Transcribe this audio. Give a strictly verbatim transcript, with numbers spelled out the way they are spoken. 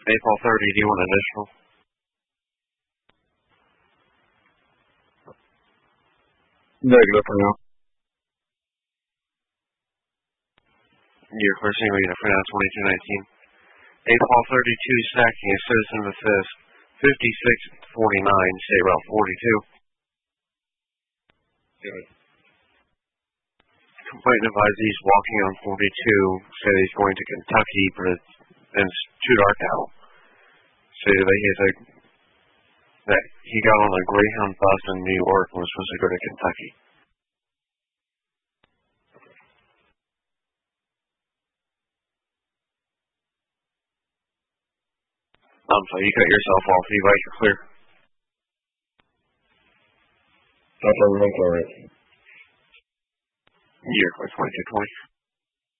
April thirtieth, do you want additional? Negative for now. Your first name reading for now, twenty-two nineteen. April thirty-two, sacking a citizen of the fifth, fifty-six forty-nine, state route forty-two. Good. Complainant advised he's walking on forty-two, said he's going to Kentucky, but it's, it's too dark out. So that he's like, that he got on a Greyhound bus in New York and was supposed to go to Kentucky. I'm sorry, you cut yourself off. You guys are clear. That's everyone's alright. Year twenty-two twenty.